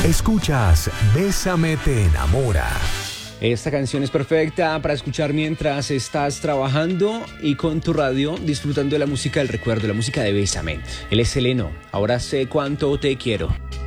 Escuchas Bésame te enamora. Esta canción es perfecta para escuchar mientras estás trabajando y con tu radio disfrutando de la música del recuerdo, la música de Bésame. Él es Seleno. Ahora sé cuánto te quiero.